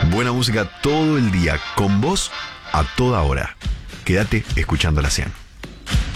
Buena música todo el día, con vos a toda hora. Quédate escuchando la 100.